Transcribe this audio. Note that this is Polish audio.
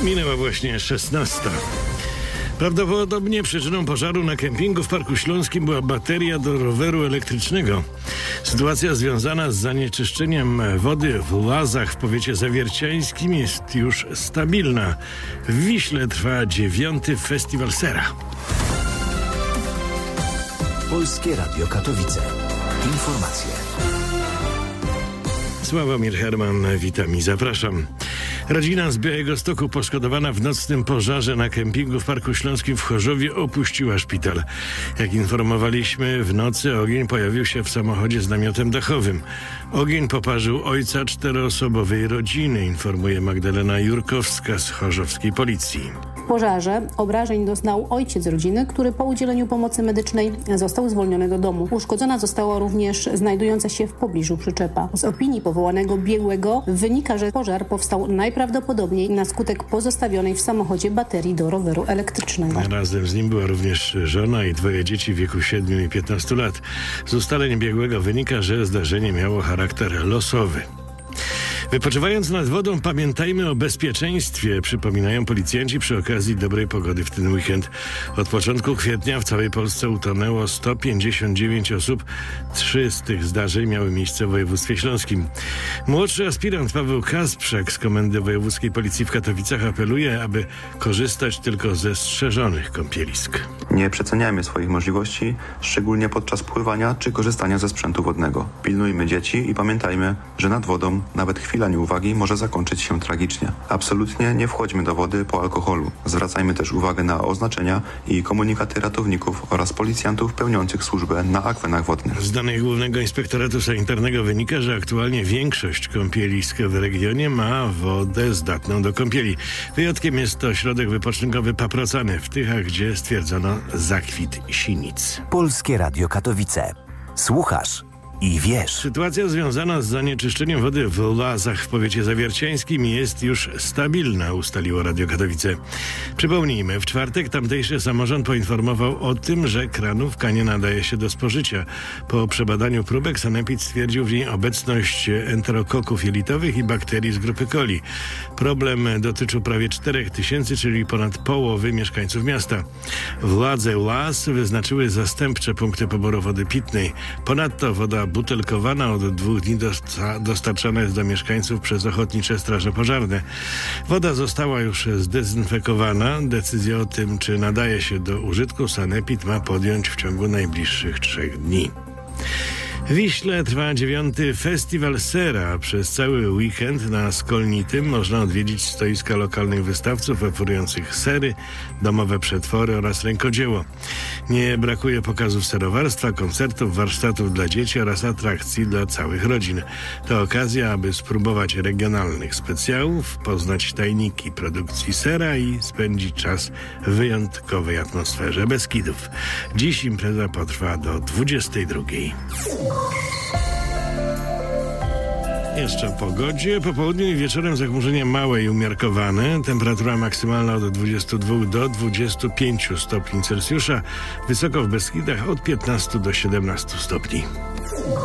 Minęła właśnie 16. Prawdopodobnie przyczyną pożaru na kempingu w Parku Śląskim była bateria do roweru elektrycznego. Sytuacja związana z zanieczyszczeniem wody w Łazach w powiecie zawierciańskim jest już stabilna. W Wiśle trwa 9. Festiwal Sera. Polskie Radio Katowice. Informacje. Sławomir Herman, witam i zapraszam. Rodzina z Białegostoku poszkodowana w nocnym pożarze na kempingu w Parku Śląskim w Chorzowie opuściła szpital. Jak informowaliśmy, w nocy ogień pojawił się w samochodzie z namiotem dachowym. Ogień poparzył ojca 4-osobowej rodziny, informuje Magdalena Jurkowska z chorzowskiej policji. W pożarze obrażeń doznał ojciec rodziny, który po udzieleniu pomocy medycznej został zwolniony do domu. Uszkodzona została również znajdująca się w pobliżu przyczepa. Z opinii powołanego biegłego wynika, że pożar powstał najprawdopodobniej na skutek pozostawionej w samochodzie baterii do roweru elektrycznego. Razem z nim była również żona i 2 dzieci w wieku 7 i 15 lat. Z ustaleń biegłego wynika, że zdarzenie miało charakter losowy. Wypoczywając nad wodą, pamiętajmy o bezpieczeństwie, przypominają policjanci przy okazji dobrej pogody w ten weekend. Od początku kwietnia w całej Polsce utonęło 159 osób. 3 z tych zdarzeń miały miejsce w województwie śląskim. Młodszy aspirant Paweł Kasprzak z Komendy Wojewódzkiej Policji w Katowicach apeluje, aby korzystać tylko ze strzeżonych kąpielisk. Nie przeceniajmy swoich możliwości, szczególnie podczas pływania czy korzystania ze sprzętu wodnego. Pilnujmy dzieci i pamiętajmy, że nad wodą nawet chwila nieuwagi może zakończyć się tragicznie. Absolutnie nie wchodźmy do wody po alkoholu. Zwracajmy też uwagę na oznaczenia i komunikaty ratowników oraz policjantów pełniących służbę na akwenach wodnych. Z danych Głównego Inspektoratu Sanitarnego wynika, że aktualnie większość kąpielisk w regionie ma wodę zdatną do kąpieli. Wyjątkiem jest to ośrodek wypoczynkowy Paprocany w Tychach, gdzie stwierdzono zakwit sinic. Polskie Radio Katowice. Słuchasz i wiesz. Sytuacja związana z zanieczyszczeniem wody w Łazach w powiecie zawierciańskim jest już stabilna, ustaliło Radio Katowice. Przypomnijmy, w czwartek tamtejszy samorząd poinformował o tym, że kranówka nie nadaje się do spożycia. Po przebadaniu próbek sanepid stwierdził w niej obecność enterokoków jelitowych i bakterii z grupy coli. Problem dotyczył prawie 4000, czyli ponad połowy mieszkańców miasta. Władze Łaz wyznaczyły zastępcze punkty poboru wody pitnej. Ponadto woda butelkowana od 2 dni dostarczana jest do mieszkańców przez ochotnicze straże pożarne. Woda została już zdezynfekowana. Decyzję o tym, czy nadaje się do użytku, sanepid ma podjąć w ciągu najbliższych 3 dni. W Wiśle trwa 9. Festiwal Sera. Przez cały weekend na Skolnitym można odwiedzić stoiska lokalnych wystawców oferujących sery, domowe przetwory oraz rękodzieło. Nie brakuje pokazów serowarstwa, koncertów, warsztatów dla dzieci oraz atrakcji dla całych rodzin. To okazja, aby spróbować regionalnych specjałów, poznać tajniki produkcji sera i spędzić czas w wyjątkowej atmosferze Beskidów. Dziś impreza potrwa do 22. Jeszcze o pogodzie. Po południu i wieczorem zachmurzenie małe i umiarkowane. Temperatura maksymalna od 22 do 25 stopni Celsjusza. Wysoko w Beskidach od 15 do 17 stopni.